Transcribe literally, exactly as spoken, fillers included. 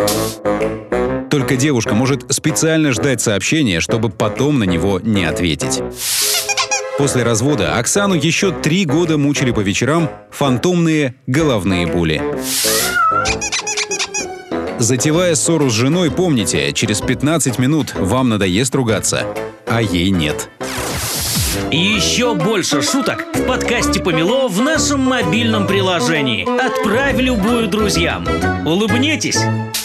Только девушка может специально ждать сообщения, чтобы потом на него не ответить. После развода Оксану еще три года мучили по вечерам фантомные головные боли. Затевая ссору с женой, помните, через пятнадцать минут вам надоест ругаться, а ей нет. И еще больше шуток в подкасте «Помело» в нашем мобильном приложении. Отправь любую друзьям. Улыбнитесь!